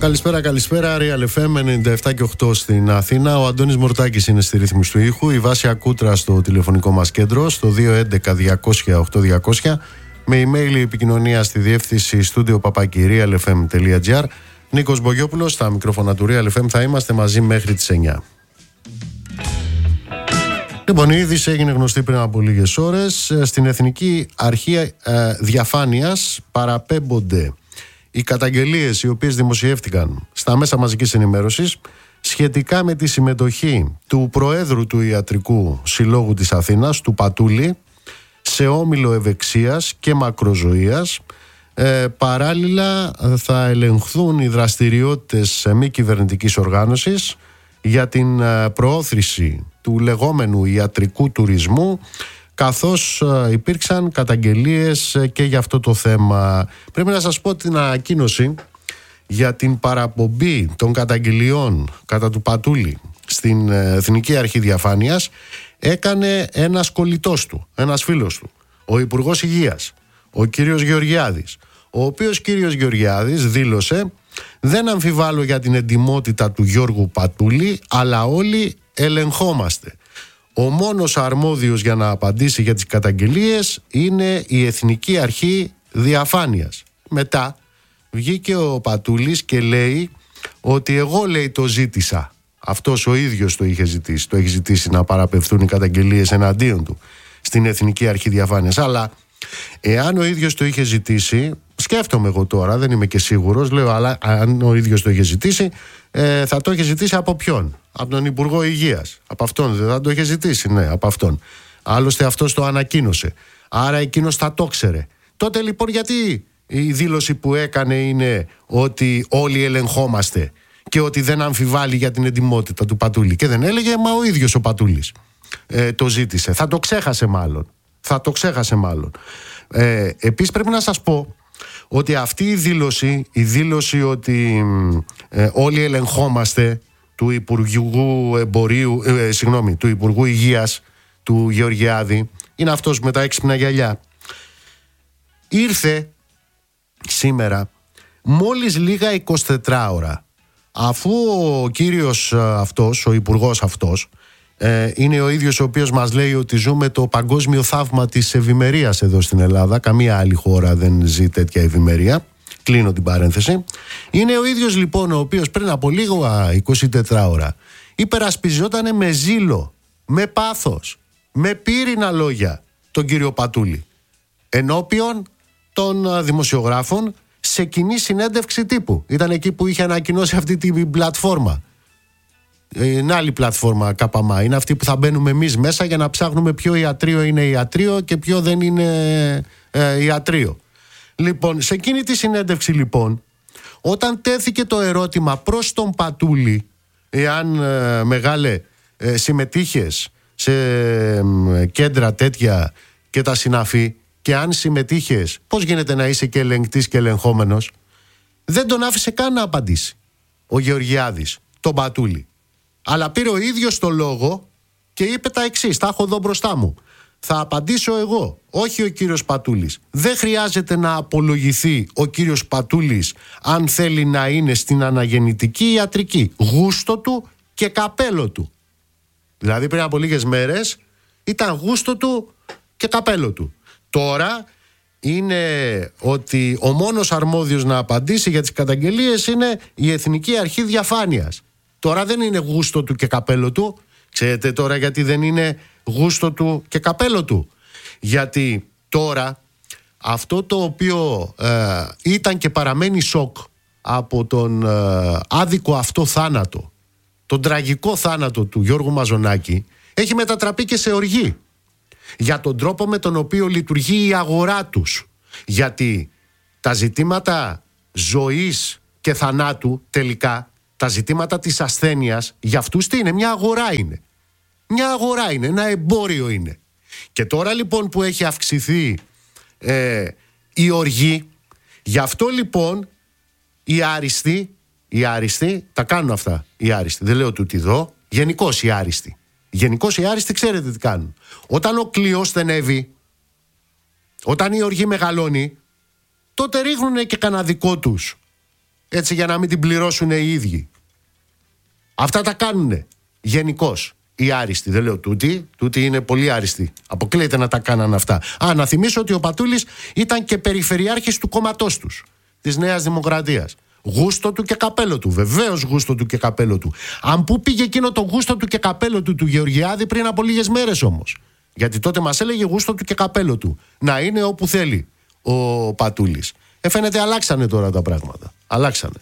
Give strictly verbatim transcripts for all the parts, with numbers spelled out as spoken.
Καλησπέρα, καλησπέρα. Real εφ εμ ενενήντα επτά και οκτώ στην Αθήνα. Ο Αντώνης Μορτάκης είναι στη ρύθμιση του ήχου. Η Βάσια Κούτρα στο τηλεφωνικό μας κέντρο, στο δύο έντεκα διακόσια οκτώ διακόσια. Με email η επικοινωνία στη διεύθυνση στούντιο παπάκι real εφ εμ τελεία τζι άρ. Νίκος Μπογιόπουλος στα μικρόφωνα του Real εφ εμ. Θα είμαστε μαζί μέχρι τις εννιά. Λοιπόν, η είδηση έγινε γνωστή πριν από λίγες ώρες. Στην Εθνική Αρχή ε, Διαφάνειας παραπέμπονται οι καταγγελίες οι οποίες δημοσιεύτηκαν στα μέσα μαζικής ενημέρωσης σχετικά με τη συμμετοχή του Προέδρου του Ιατρικού Συλλόγου της Αθήνας, του Πατούλη, σε όμιλο ευεξίας και μακροζωίας. Ε, παράλληλα θα ελεγχθούν οι δραστηριότητες μη κυβερνητικής οργάνωσης για την προώθηση του λεγόμενου ιατρικού τουρισμού, καθώς υπήρξαν καταγγελίες και για αυτό το θέμα. Πρέπει να σας πω την ανακοίνωση για την παραπομπή των καταγγελιών κατά του Πατούλη στην Εθνική Αρχή Διαφάνειας έκανε ένας κολλητός του, ένας φίλος του, ο Υπουργός Υγείας, ο κύριος Γεωργιάδης, ο οποίος κύριος Γεωργιάδης δήλωσε: «Δεν αμφιβάλλω για την εντιμότητα του Γιώργου Πατούλη, αλλά όλοι ελεγχόμαστε. Ο μόνος αρμόδιος για να απαντήσει για τις καταγγελίες είναι η Εθνική Αρχή Διαφάνειας». Μετά βγήκε ο Πατούλης και λέει ότι εγώ, λέει, το ζήτησα. Αυτός ο ίδιος το είχε ζητήσει. Το έχει ζητήσει να παραπευθούν οι καταγγελίες εναντίον του στην Εθνική Αρχή Διαφάνειας. Αλλά εάν ο ίδιος το είχε ζητήσει, σκέφτομαι εγώ τώρα, δεν είμαι και σίγουρος, λέω, αλλά αν ο ίδιος το είχε ζητήσει, ε, θα το είχε ζητήσει από ποιον? Από τον Υπουργό Υγείας. Από αυτόν δεν θα το είχε ζητήσει? Ναι, από αυτόν. Άλλωστε αυτός το ανακοίνωσε. Άρα εκείνος θα το ξέρε. Τότε λοιπόν γιατί η δήλωση που έκανε είναι ότι όλοι ελεγχόμαστε και ότι δεν αμφιβάλλει για την εντιμότητα του Πατούλη? Και δεν έλεγε, μα ο ίδιος ο Πατούλης ε, το ζήτησε. Θα το ξέχασε μάλλον. Θα το ξέχασε μάλλον. Ε, επίσης πρέπει να σας πω ότι αυτή η δήλωση, η δήλωση ότι ε, όλοι ελεγχόμαστε του Υπουργού Εμπορίου, ε, συγγνώμη, του Υπουργού Υγείας, του Γεωργιάδη, είναι αυτός με τα έξυπνα γυαλιά, ήρθε σήμερα μόλις λίγα εικοσιτετράωρα αφού ο κύριος αυτός, ο υπουργός αυτός, ε, είναι ο ίδιος ο οποίος μας λέει ότι ζούμε το παγκόσμιο θαύμα της ευημερίας εδώ στην Ελλάδα. Καμία άλλη χώρα δεν ζει τέτοια ευημερία. Κλείνω την παρένθεση. Είναι ο ίδιος λοιπόν ο οποίος πριν από λίγο εικοσιτετράωρα υπερασπιζόταν με ζήλο, με πάθος, με πύρινα λόγια τον κύριο Πατούλη ενώπιον των δημοσιογράφων σε κοινή συνέντευξη τύπου. Ήταν εκεί που είχε ανακοινώσει αυτή την πλατφόρμα. Είναι άλλη πλατφόρμα ΚΑΠΑΜΑ. Είναι αυτή που θα μπαίνουμε εμείς μέσα για να ψάχνουμε ποιο ιατρείο είναι ιατρείο και ποιο δεν είναι ε, ιατρείο. Λοιπόν, σε εκείνη τη συνέντευξη λοιπόν, όταν τέθηκε το ερώτημα προς τον Πατούλη, εάν ε, μεγάλε ε, συμμετείχες σε ε, κέντρα τέτοια και τα συναφή, και αν συμμετείχες, πώς γίνεται να είσαι και ελεγκτής και ελεγχόμενος, δεν τον άφησε καν να απαντήσει ο Γεωργιάδης τον Πατούλη. Αλλά πήρε ο ίδιος το λόγο και είπε τα εξής, τα έχω εδώ μπροστά μου. Θα απαντήσω εγώ, όχι ο κύριος Πατούλης. Δεν χρειάζεται να απολογηθεί ο κύριος Πατούλης αν θέλει να είναι στην αναγεννητική ιατρική. Γούστο του και καπέλο του. Δηλαδή πριν από λίγες μέρες ήταν γούστο του και καπέλο του. Τώρα είναι ότι ο μόνος αρμόδιος να απαντήσει για τις καταγγελίες είναι η Εθνική Αρχή Διαφάνειας. Τώρα δεν είναι γούστο του και καπέλο του. Ξέρετε τώρα γιατί δεν είναι γούστο του και καπέλο του? Γιατί τώρα αυτό το οποίο ε, ήταν και παραμένει σοκ από τον ε, άδικο αυτό θάνατο, τον τραγικό θάνατο του Γιώργου Μαζονάκη, έχει μετατραπεί και σε οργή για τον τρόπο με τον οποίο λειτουργεί η αγορά τους. Γιατί τα ζητήματα ζωής και θανάτου τελικά, τα ζητήματα της ασθένειας, για αυτούς τι είναι? Μια αγορά είναι. Μια αγορά είναι, ένα εμπόριο είναι. Και τώρα λοιπόν που έχει αυξηθεί ε, η οργή, γι' αυτό λοιπόν οι άριστοι, οι άριστοι τα κάνουν αυτά. Οι άριστοι, δεν λέω τούτη εδώ, γενικώς οι άριστοι. Γενικώς οι άριστοι ξέρετε τι κάνουν. Όταν ο κλειός στενεύει, όταν η οργή μεγαλώνει, τότε ρίχνουν και κανένα δικό τους έτσι για να μην την πληρώσουν οι ίδιοι. Αυτά τα κάνουνε γενικώς οι άριστοι. Δεν λέω τούτοι, τούτοι είναι πολύ άριστοι. Αποκλείεται να τα κάνανε αυτά. Α, να θυμίσω ότι ο Πατούλης ήταν και περιφερειάρχης του κόμματός τους, της Νέας Δημοκρατίας. Γούστο του και καπέλο του. Βεβαίως γούστο του και καπέλο του. Αν πού πήγε εκείνο το γούστο του και καπέλο του του Γεωργιάδη πριν από λίγες μέρες όμως. Γιατί τότε μας έλεγε γούστο του και καπέλο του. Να είναι όπου θέλει ο Πατούλης. Ε, φαίνεται αλλάξανε τώρα τα πράγματα. Αλλάξανε.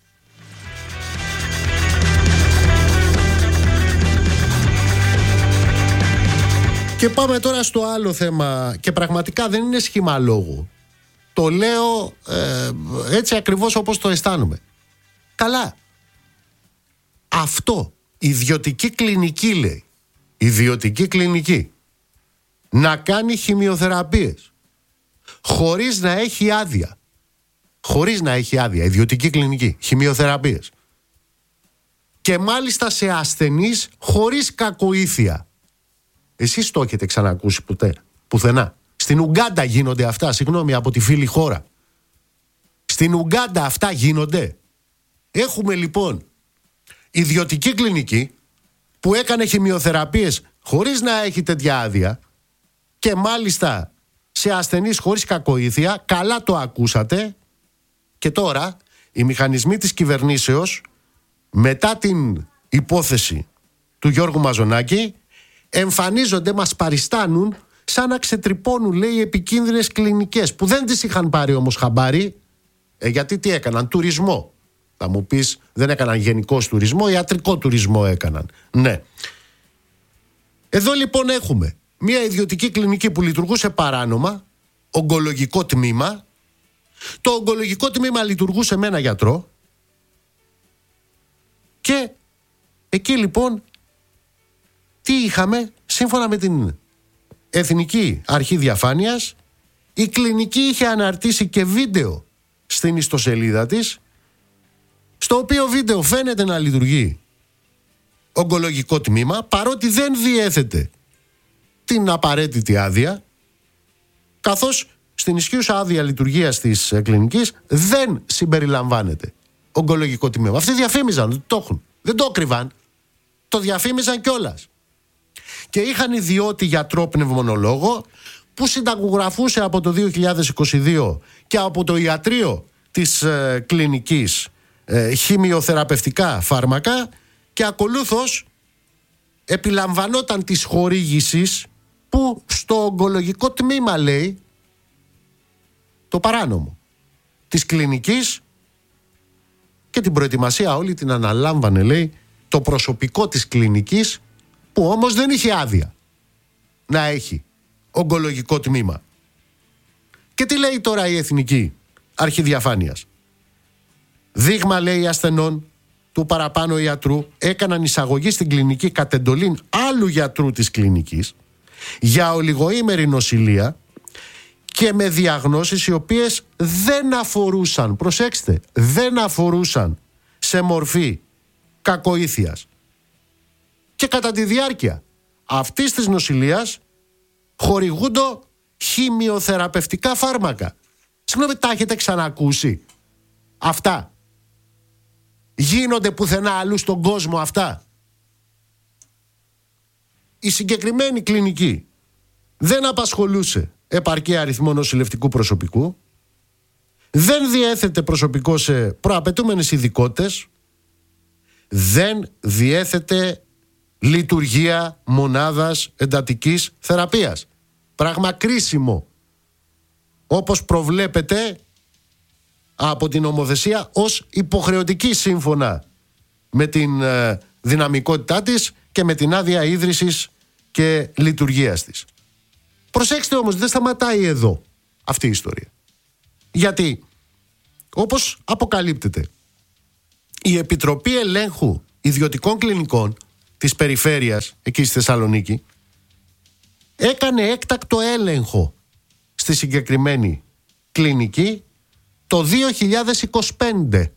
Και πάμε τώρα στο άλλο θέμα. Και πραγματικά δεν είναι σχήμα λόγου. Το λέω ε, έτσι ακριβώς όπως το αισθάνομαι. Καλά. Αυτό, ιδιωτική κλινική λέει, ιδιωτική κλινική, να κάνει χημειοθεραπείες χωρίς να έχει άδεια. Χωρίς να έχει άδεια, ιδιωτική κλινική, χημειοθεραπείες. Και μάλιστα σε ασθενείς χωρίς κακοήθεια. Εσείς το έχετε ξανακούσει ποτέ, πουθενά? Στην Ουγκάντα γίνονται αυτά, συγγνώμη, από τη φίλη χώρα. Στην Ουγκάντα αυτά γίνονται. Έχουμε λοιπόν ιδιωτική κλινική που έκανε χημειοθεραπείες χωρίς να έχει τέτοια άδεια και μάλιστα σε ασθενείς χωρίς κακοήθεια. Καλά το ακούσατε. Και τώρα οι μηχανισμοί της κυβερνήσεως, μετά την υπόθεση του Γιώργου Μαζονάκη, εμφανίζονται, μας παριστάνουν σαν να ξετρυπώνουν, λέει, επικίνδυνες κλινικές που δεν τις είχαν πάρει όμως χαμπάρι. Ε, γιατί τι έκαναν? Τουρισμό. Θα μου πεις, δεν έκαναν γενικός τουρισμό, ιατρικό τουρισμό έκαναν. Ναι. Εδώ λοιπόν έχουμε μια ιδιωτική κλινική που λειτουργούσε παράνομα, ογκολογικό τμήμα. Το ογκολογικό τμήμα λειτουργούσε με ένα γιατρό και εκεί λοιπόν τι είχαμε? Σύμφωνα με την Εθνική Αρχή Διαφάνειας, η κλινική είχε αναρτήσει και βίντεο στην ιστοσελίδα της, στο οποίο βίντεο φαίνεται να λειτουργεί ογκολογικό τμήμα, παρότι δεν διέθετε την απαραίτητη άδεια, καθώς στην ισχύουσα άδεια λειτουργίας της κλινικής δεν συμπεριλαμβάνεται ογκολογικό τμήμα. Αυτοί διαφήμιζαν ότι το έχουν. Δεν το κρυβάν. Το διαφήμιζαν κιόλας. Και είχαν ιδιώτη γιατρό πνευμονολόγο που συνταγογραφούσε από το δύο χιλιάδες είκοσι δύο και από το ιατρείο της ε, κλινικής ε, χημειοθεραπευτικά φάρμακα και ακολούθως επιλαμβανόταν της χορήγησης που στο ογκολογικό τμήμα, λέει, το παράνομο της κλινικής, και την προετοιμασία όλη την αναλάμβανε, λέει, το προσωπικό της κλινικής, που όμως δεν είχε άδεια να έχει ογκολογικό τμήμα. Και τι λέει τώρα η Εθνική Αρχή Διαφάνειας? Δείγμα, λέει, ασθενών του παραπάνω ιατρού έκαναν εισαγωγή στην κλινική κατ' εντολήν άλλου γιατρού της κλινικής για ολιγοήμερη νοσηλεία και με διαγνώσεις οι οποίες δεν αφορούσαν, προσέξτε, δεν αφορούσαν σε μορφή κακοήθειας. Και κατά τη διάρκεια αυτής της νοσηλείας χορηγούνται χημειοθεραπευτικά φάρμακα. Συγγνώμη, τα έχετε ξανακούσει αυτά? Γίνονται πουθενά αλλού στον κόσμο αυτά? Η συγκεκριμένη κλινική δεν απασχολούσε επαρκή αριθμό νοσηλευτικού προσωπικού, δεν διέθετε προσωπικό σε προαπαιτούμενες ειδικότητες, δεν διέθετε λειτουργία μονάδας εντατικής θεραπείας. Πράγμα κρίσιμο, όπως προβλέπεται από την νομοθεσία ως υποχρεωτική σύμφωνα με την ε, δυναμικότητά της και με την άδεια ίδρυσης και λειτουργίας της. Προσέξτε όμως, δεν σταματάει εδώ αυτή η ιστορία. Γιατί, όπως αποκαλύπτεται, η Επιτροπή Ελέγχου Ιδιωτικών Κλινικών της Περιφέρειας, εκεί στη Θεσσαλονίκη, έκανε έκτακτο έλεγχο στη συγκεκριμένη κλινική το δύο χιλιάδες είκοσι πέντε.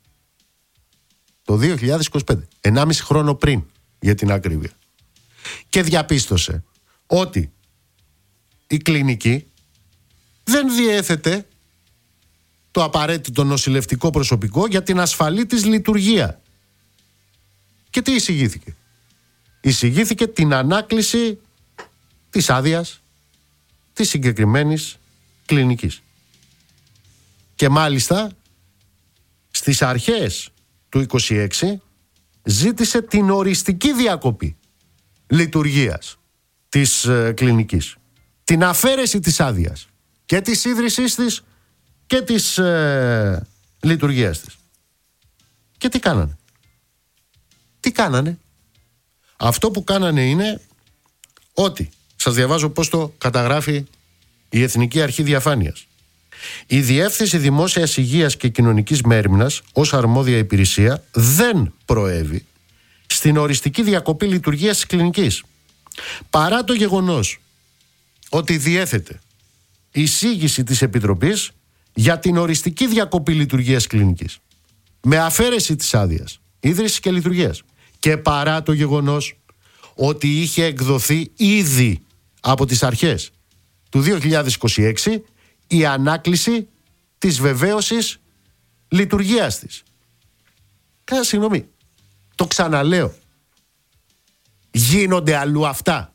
Το δύο χιλιάδες είκοσι πέντε, ενάμιση χρόνο πριν, για την ακρίβεια. Και διαπίστωσε ότι η κλινική δεν διέθετε το απαραίτητο νοσηλευτικό προσωπικό για την ασφαλή της λειτουργία. Και τι εισηγήθηκε? Εισηγήθηκε την ανάκληση της άδειας της συγκεκριμένης κλινικής. Και μάλιστα στις αρχές του είκοσι έξι ζήτησε την οριστική διακοπή λειτουργίας της ε, κλινικής. Την αφαίρεση της άδειας και της ίδρυσής της και της ε, λειτουργίας της. Και τι κάνανε? Τι κάνανε? Αυτό που κάνανε είναι ότι, σας διαβάζω πώς το καταγράφει η Εθνική Αρχή Διαφάνειας. Η Διεύθυνση Δημόσιας Υγείας και Κοινωνικής Μέριμνας ως αρμόδια υπηρεσία δεν προέβη στην οριστική διακοπή λειτουργίας της κλινικής, παρά το γεγονός ότι διέθετε εισήγηση της Επιτροπής για την οριστική διακοπή λειτουργίας κλινικής με αφαίρεση της άδειας ίδρυσης και λειτουργίας, και παρά το γεγονός ότι είχε εκδοθεί ήδη από τις αρχές του δύο χιλιάδες είκοσι έξι η ανάκληση της βεβαίωσης λειτουργίας της. Κάνα συγγνώμη, το ξαναλέω, γίνονται αλλού αυτά?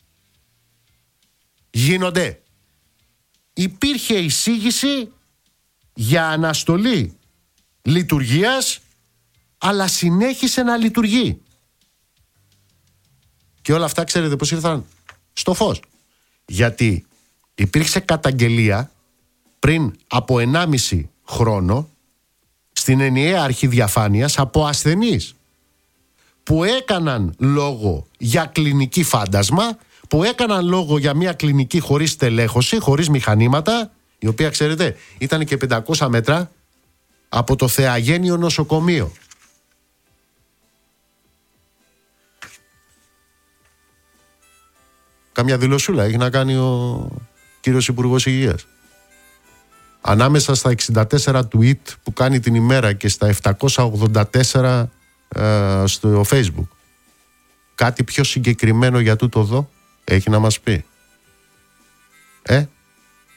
Γίνονται? Υπήρχε εισήγηση για αναστολή λειτουργίας, αλλά συνέχισε να λειτουργεί. Και όλα αυτά ξέρετε πώς ήρθαν στο φως? Γιατί υπήρξε καταγγελία πριν από ενάμιση χρόνο στην ενιαία αρχή διαφάνειας από ασθενείς που έκαναν λόγο για κλινική φάντασμα, που έκαναν λόγο για μια κλινική χωρίς τελέχωση, χωρίς μηχανήματα, η οποία ξέρετε ήταν και πεντακόσια μέτρα από το Θεαγένειο νοσοκομείο. Καμιά δηλωσούλα έχει να κάνει ο κύριος Υπουργός Υγείας? Ανάμεσα στα εξήντα τέσσερα tweet που κάνει την ημέρα και στα επτακόσια ογδόντα τέσσερα ε, στο Facebook, κάτι πιο συγκεκριμένο για τούτο εδώ έχει να μας πει? Ε,